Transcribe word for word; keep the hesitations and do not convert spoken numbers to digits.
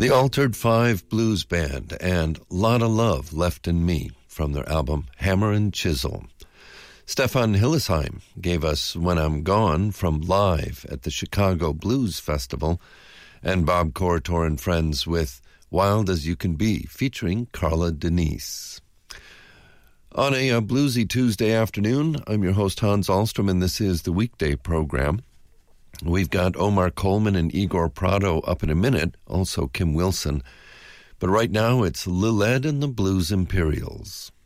The Altered Five Blues Band and Lotta Love Left in Me from their album Hammer and Chisel. Stefan Hillesheim gave us When I'm Gone from Live at the Chicago Blues Festival, and Bob Corritore and Friends with Wild as You Can Be, featuring Carla Denise. On a, a bluesy Tuesday afternoon, I'm your host Hans Ahlstrom, and this is the weekday program. We've got Omar Coleman and Igor Prado up in a minute, also Kim Wilson. But right now it's Lil Ed and the Blues Imperials.